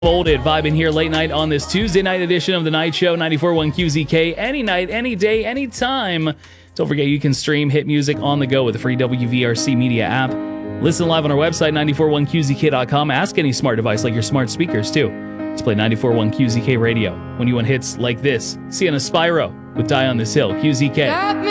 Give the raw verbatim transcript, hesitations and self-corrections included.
Old it vibing here late night on this Tuesday night edition of the Night Show, ninety-four point one Q Z K. Any night, any day, any time. Don't forget you can stream hit music on the go with the free W V R C Media app. Listen live on our website, ninety-four point one Q Z K dot com. Ask any smart device like your smart speakers too. Let's play ninety-four point one Q Z K radio when you want hits like this. Sienna Spyro with Die on This Hill, Q Z K.